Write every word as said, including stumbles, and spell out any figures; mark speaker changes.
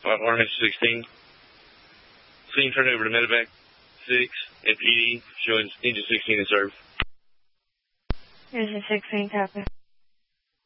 Speaker 1: Arm sixteen. Scene turned over to Medevac six and P D showing engine sixteen in service.
Speaker 2: Engine sixteen, copy.